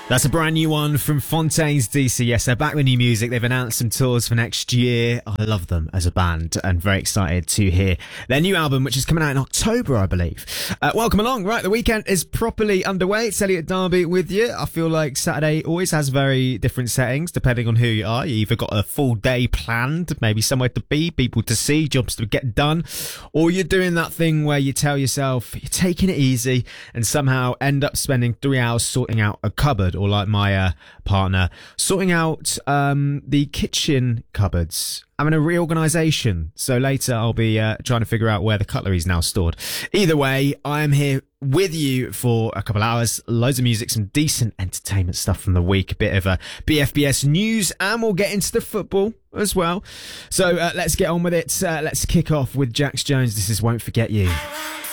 That's a brand new one from Fontaines DC. Yes, they're back with new music. They've announced some tours for next year. I love them as a band and very excited to hear their new album, which is coming out in October, I believe. Welcome along. Right, the weekend is properly underway. It's Elliot Darby with you. I feel like Saturday always has very different settings depending on who you are. You either got a full day planned, maybe somewhere to be, people to see, jobs to get done, or you're doing that thing where you tell yourself you're taking it easy and somehow end up spending 3 hours sorting out a cupboard, or like my partner, sorting out the kitchen cupboards, having a reorganisation. So later I'll be trying to figure out where the cutlery is now stored. Either way, I am here with you for a couple hours, loads of music, some decent entertainment stuff from the week, a bit of a BFBS news, and we'll get into the football as well. So let's get on with it. Let's kick off with Jax Jones. This is Won't Forget You.